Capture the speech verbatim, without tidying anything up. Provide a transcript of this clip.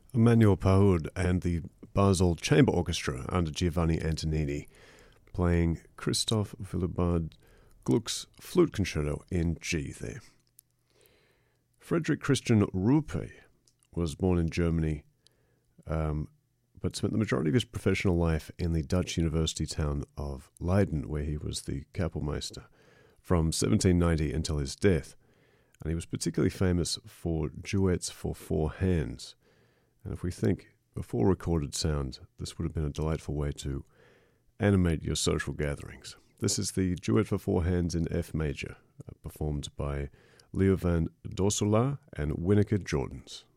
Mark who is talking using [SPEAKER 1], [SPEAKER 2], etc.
[SPEAKER 1] Emmanuel Paoud and the Basel Chamber Orchestra under Giovanni Antonini playing Christoph Willibald Gluck's Flute Concerto in G there. Frederick Christian Ruppe was born in Germany, um, but spent the majority of his professional life in the Dutch university town of Leiden, where he was the Kapellmeister from seventeen ninety until his death. And he was particularly famous for duets for four hands. And if we think before recorded sound, this would have been a delightful way to animate your social gatherings. This is the duet for four hands in F major, uh, performed by Leo van Dorselaar and Winneke Jordans.